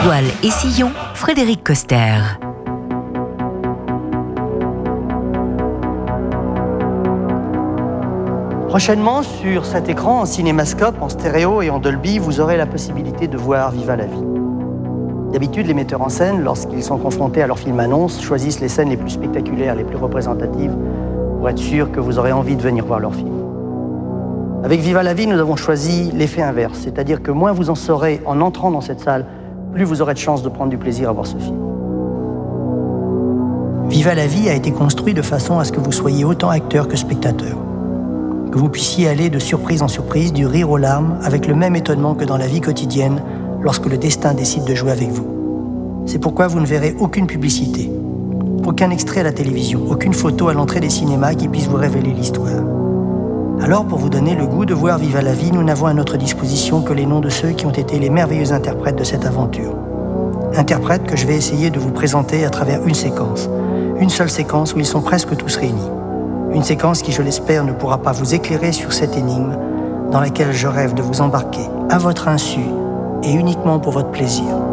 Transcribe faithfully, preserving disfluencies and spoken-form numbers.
Toile et sillon, Frédéric Coster. Prochainement, sur cet écran, en cinémascope, en stéréo et en Dolby, vous aurez la possibilité de voir Viva la vie. D'habitude, les metteurs en scène, lorsqu'ils sont confrontés à leur film annonce, choisissent les scènes les plus spectaculaires, les plus représentatives, pour être sûr que vous aurez envie de venir voir leur film. Avec Viva la vie, nous avons choisi l'effet inverse, c'est-à-dire que moins vous en saurez en entrant dans cette salle, plus vous aurez de chances de prendre du plaisir à voir ce film. Viva la vie a été construit de façon à ce que vous soyez autant acteur que spectateur. Que vous puissiez aller de surprise en surprise, du rire aux larmes, avec le même étonnement que dans la vie quotidienne, lorsque le destin décide de jouer avec vous. C'est pourquoi vous ne verrez aucune publicité, aucun extrait à la télévision, aucune photo à l'entrée des cinémas qui puisse vous révéler l'histoire. Alors, pour vous donner le goût de voir Viva la vie, nous n'avons à notre disposition que les noms de ceux qui ont été les merveilleux interprètes de cette aventure. Interprètes que je vais essayer de vous présenter à travers une séquence. Une seule séquence où ils sont presque tous réunis. Une séquence qui, je l'espère, ne pourra pas vous éclairer sur cette énigme dans laquelle je rêve de vous embarquer à votre insu et uniquement pour votre plaisir.